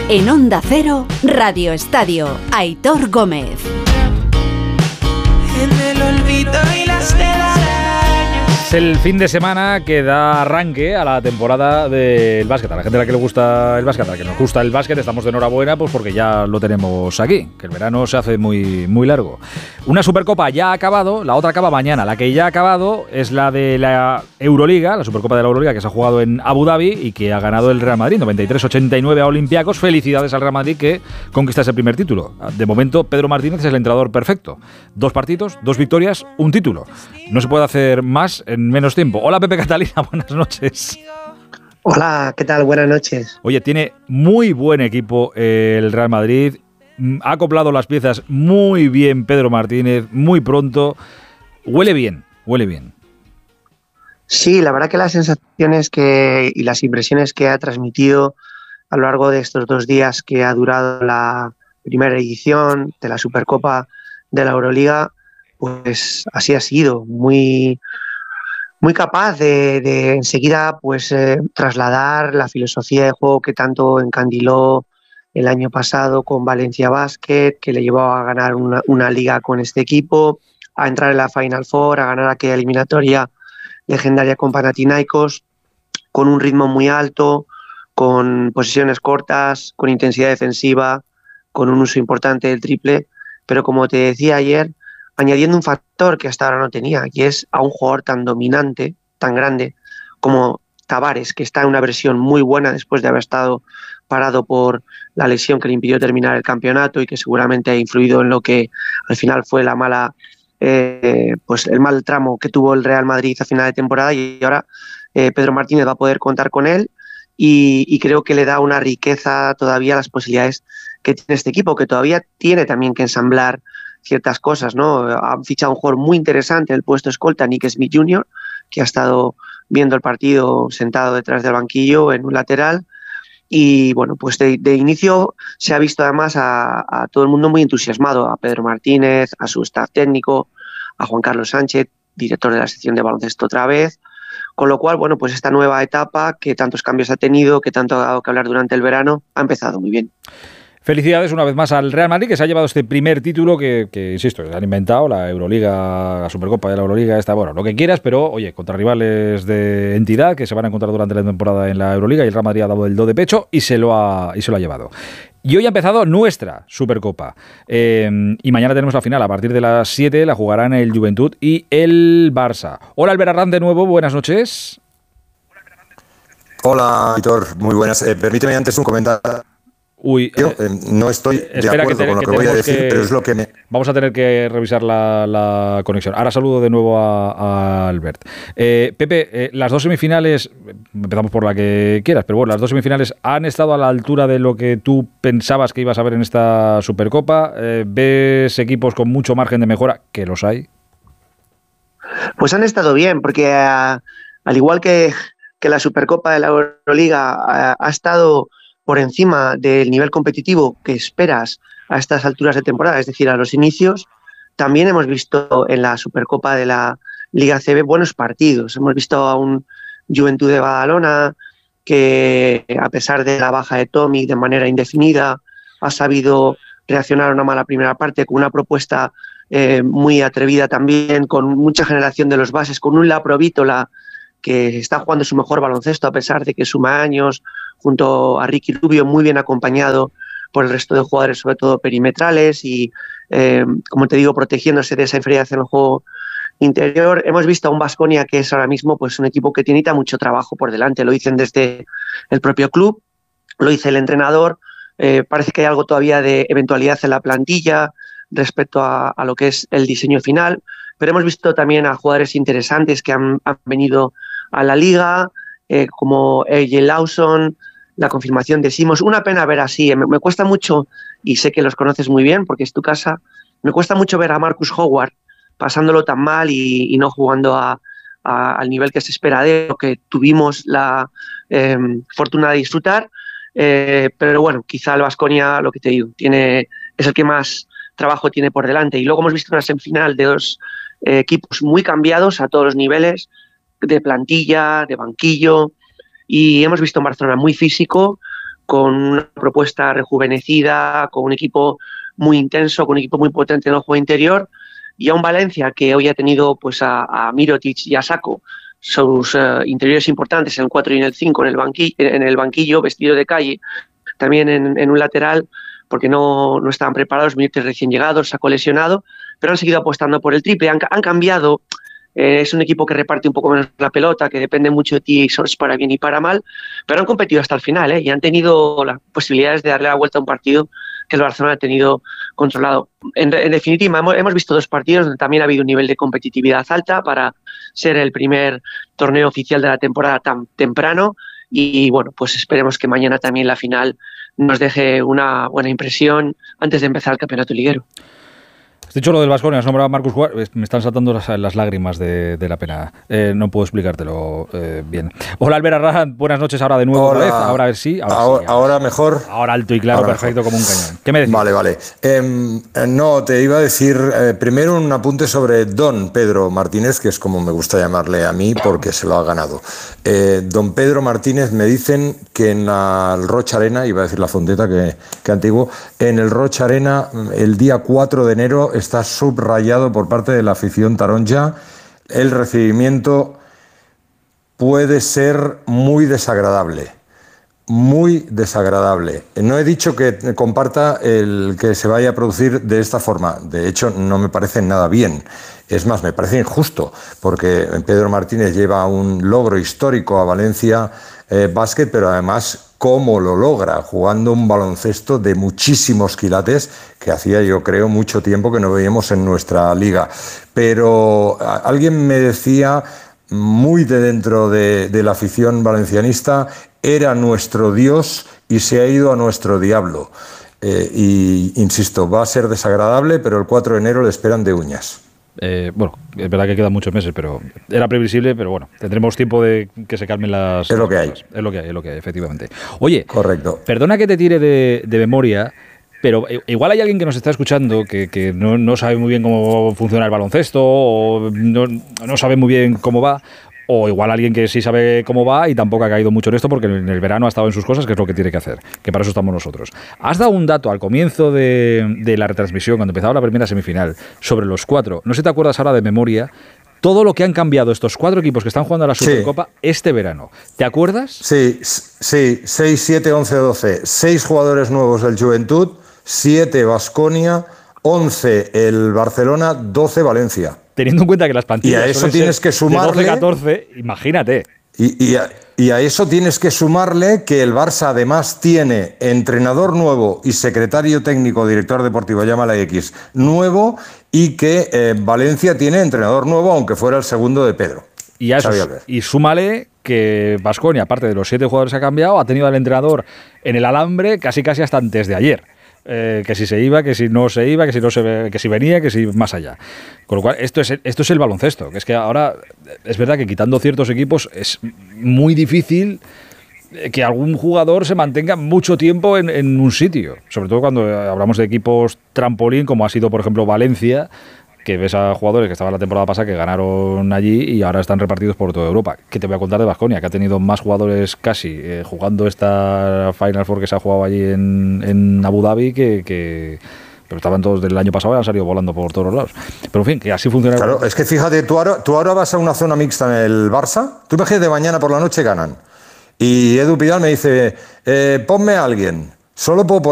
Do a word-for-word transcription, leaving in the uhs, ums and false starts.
En Onda Cero, Radio Estadio, Aitor Gómez. En el olvido y las telarañas. Es el fin de semana que da arranque a la temporada del básquet. A la gente a la que le gusta el básquet, a la que nos gusta el básquet, estamos de enhorabuena, pues porque ya lo tenemos aquí, que el verano se hace muy, muy largo. Una Supercopa ya ha acabado, la otra acaba mañana. La que ya ha acabado es la de la Euroliga, la Supercopa de la Euroliga, que se ha jugado en Abu Dhabi y que ha ganado el Real Madrid, noventa y tres ochenta y nueve a Olympiacos. Felicidades al Real Madrid, que conquista ese primer título. De momento, Pedro Martínez es el entrenador perfecto. Dos partidos, dos victorias, un título. No se puede hacer más en menos tiempo. Hola, Pepe Catalina, buenas noches. Hola, ¿qué tal? Buenas noches. Oye, tiene muy buen equipo el Real Madrid. Ha acoplado las piezas muy bien Pedro Martínez, muy pronto. Huele bien, huele bien. Sí, la verdad que las sensaciones que y las impresiones que ha transmitido a lo largo de estos dos días que ha durado la primera edición de la Supercopa de la Euroliga, pues así ha sido. Muy, muy capaz de, de enseguida pues eh, trasladar la filosofía de juego que tanto encandiló el año pasado con Valencia Basket, que le llevó a ganar una, una liga con este equipo, a entrar en la Final Four, a ganar aquella eliminatoria legendaria con Panathinaikos, con un ritmo muy alto, con posiciones cortas, con intensidad defensiva, con un uso importante del triple, pero como te decía ayer, añadiendo un factor que hasta ahora no tenía, y es a un jugador tan dominante, tan grande, como Tavares, que está en una versión muy buena después de haber estado parado por la lesión que le impidió terminar el campeonato y que seguramente ha influido en lo que al final fue la mala, eh, pues el mal tramo que tuvo el Real Madrid a final de temporada, y ahora eh, Pedro Martínez va a poder contar con él y, y creo que le da una riqueza todavía a las posibilidades que tiene este equipo, que todavía tiene también que ensamblar ciertas cosas, ¿no? Han fichado un jugador muy interesante en el puesto escolta, Nick Smith junior, que ha estado viendo el partido sentado detrás del banquillo en un lateral. Y bueno, pues de, de inicio se ha visto además a, a todo el mundo muy entusiasmado, a Pedro Martínez, a su staff técnico, a Juan Carlos Sánchez, director de la sección de baloncesto otra vez, con lo cual, bueno, pues esta nueva etapa que tantos cambios ha tenido, que tanto ha dado que hablar durante el verano, ha empezado muy bien. Felicidades una vez más al Real Madrid, que se ha llevado este primer título que, que insisto, han inventado, la Euroliga, la Supercopa de la Euroliga, esta, bueno, lo que quieras, pero oye, contra rivales de entidad que se van a encontrar durante la temporada en la Euroliga, y el Real Madrid ha dado el do de pecho y se lo ha, y se lo ha llevado. Y hoy ha empezado nuestra Supercopa. Eh, y mañana tenemos la final. A partir de las siete la jugarán el Juventud y el Barça. Hola, Albert Arranz, de nuevo, buenas noches. Hola, Aitor, muy buenas. Eh, permíteme antes un comentario. Uy, Yo eh, no estoy de acuerdo que te, con lo que que voy a decir, que, pero es lo que me... Vamos a tener que revisar la, la conexión. Ahora saludo de nuevo a, a Albert. Eh, Pepe, eh, las dos semifinales, empezamos por la que quieras, pero bueno, las dos semifinales han estado a la altura de lo que tú pensabas que ibas a ver en esta Supercopa. Eh, ¿Ves equipos con mucho margen de mejora? Que los hay. Pues han estado bien, porque uh, al igual que, que la Supercopa de la Euroliga uh, ha estado por encima del nivel competitivo que esperas a estas alturas de temporada, es decir, a los inicios, también hemos visto en la Supercopa de la Liga C B buenos partidos. Hemos visto a un Juventud de Badalona que, a pesar de la baja de Tomic de manera indefinida, ha sabido reaccionar a una mala primera parte con una propuesta eh, muy atrevida también, con mucha generación de los bases, con un Laprovítola que está jugando su mejor baloncesto a pesar de que suma años, junto a Ricky Rubio, muy bien acompañado por el resto de jugadores, sobre todo perimetrales y, eh, como te digo, protegiéndose de esa inferioridad en el juego interior. Hemos visto a un Baskonia que es ahora mismo pues un equipo que tiene mucho trabajo por delante, lo dicen desde el propio club, lo dice el entrenador, eh, parece que hay algo todavía de eventualidad en la plantilla respecto a, a lo que es el diseño final, pero hemos visto también a jugadores interesantes que han, han venido a la liga, eh, como A J Lawson, la confirmación de Simons. Una pena ver así, me, me cuesta mucho, y sé que los conoces muy bien porque es tu casa, me cuesta mucho ver a Marcus Howard pasándolo tan mal y, y no jugando a, a, al nivel que se espera de lo que tuvimos la eh, fortuna de disfrutar, eh, pero bueno, quizá el Baskonia, lo que te digo, tiene, es el que más trabajo tiene por delante. Y luego hemos visto una semifinal de dos eh, equipos muy cambiados a todos los niveles, de plantilla, de banquillo, y hemos visto un Barcelona muy físico, con una propuesta rejuvenecida, con un equipo muy intenso, con un equipo muy potente en el juego interior, y a un Valencia que hoy ha tenido pues a, a Mirotic y a Sako, sus uh, interiores importantes en el cuatro y en el cinco, en el banquillo, en el banquillo vestido de calle, también en, en un lateral, porque no, no estaban preparados, Mirotic recién llegados, Sako lesionado, pero han seguido apostando por el triple, han, han cambiado. Eh, es un equipo que reparte un poco menos la pelota, que depende mucho de ti para bien y para mal, pero han competido hasta el final, ¿eh? Y han tenido las posibilidades de darle la vuelta a un partido que el Barcelona ha tenido controlado. En, en definitiva, hemos, hemos visto dos partidos donde también ha habido un nivel de competitividad alta para ser el primer torneo oficial de la temporada tan temprano, y bueno, pues esperemos que mañana también la final nos deje una buena impresión antes de empezar el campeonato liguero. Has dicho lo del Baskonia, has nombrado a Marcus Guard, me están saltando las, las lágrimas de, de la pena. Eh, no puedo explicártelo eh, bien. Hola, Albert Arraján, buenas noches ahora de nuevo. Hola. Vez. Ahora a ver si. Ahora, ahora, sí, ahora, ahora mejor. Ahora alto y claro, ahora perfecto mejor. Como un cañón. ¿Qué me decís? Vale, vale. Eh, no, te iba a decir eh, primero un apunte sobre don Pedro Martínez, que es como me gusta llamarle a mí porque se lo ha ganado. Eh, don Pedro Martínez, me dicen que en la Rocha Arena, iba a decir la Fonteta, que, que antiguo, en el Rocha Arena el día cuatro de enero está subrayado por parte de la afición taronja. El recibimiento puede ser muy desagradable, muy desagradable. No he dicho que comparta el que se vaya a producir de esta forma. De hecho, no me parece nada bien. Es más, me parece injusto, porque Pedro Martínez lleva un logro histórico a Valencia eh, Basket, pero además cómo lo logra, jugando un baloncesto de muchísimos quilates que hacía, yo creo, mucho tiempo que no veíamos en nuestra liga. Pero alguien me decía, muy de dentro de, de la afición valencianista, era nuestro Dios y se ha ido a nuestro diablo. Eh, y insisto, va a ser desagradable, pero el cuatro de enero le esperan de uñas. Eh, bueno, es verdad que quedan muchos meses, pero era previsible, pero bueno, tendremos tiempo de que se calmen las... Es lo que hay. Es lo que hay, es lo que hay, efectivamente. Oye, correcto. Perdona que te tire de, de memoria, pero igual hay alguien que nos está escuchando que, que no, no sabe muy bien cómo funciona el baloncesto, o no, no sabe muy bien cómo va, o igual alguien que sí sabe cómo va y tampoco ha caído mucho en esto porque en el verano ha estado en sus cosas, que es lo que tiene que hacer, que para eso estamos nosotros. Has dado un dato al comienzo de, de la retransmisión, cuando empezaba la primera semifinal, sobre los cuatro. No sé si te acuerdas ahora de memoria todo lo que han cambiado estos cuatro equipos que están jugando a la Supercopa sí. este verano. ¿Te acuerdas? Sí, sí, seis, siete, once, doce. seis jugadores nuevos del Juventud, siete Baskonia, once el Barcelona, doce Valencia. Teniendo en cuenta que las plantillas y a eso tienes que sumarle, de doce catorce, imagínate. Y, y, a, y a eso tienes que sumarle que el Barça además tiene entrenador nuevo y secretario técnico, director deportivo, llámala X, nuevo, y que eh, Valencia tiene entrenador nuevo, aunque fuera el segundo de Pedro. Y, a eso, y súmale que Baskonia, aparte de los siete jugadores que ha cambiado, ha tenido al entrenador en el alambre casi casi hasta antes de ayer. Eh, que si se iba, que si no se iba, que si no se, que si venía, que si más allá. Con lo cual, esto es, esto es el baloncesto, que es que ahora es verdad que quitando ciertos equipos es muy difícil que algún jugador se mantenga mucho tiempo en, en un sitio, sobre todo cuando hablamos de equipos trampolín, como ha sido por ejemplo Valencia, que ves a jugadores que estaban la temporada pasada que ganaron allí y ahora están repartidos por toda Europa. ¿Qué te voy a contar de Baskonia? Que ha tenido más jugadores casi eh, jugando esta Final Four que se ha jugado allí en, en Abu Dhabi que, que... Pero estaban todos del año pasado y han salido volando por todos los lados. Pero en fin, que así funciona. Claro, es que fíjate, tú ahora, tú ahora vas a una zona mixta en el Barça, tú imagínate de mañana por la noche ganan. Y Edu Pidal me dice, eh, ponme a alguien, solo puedo poner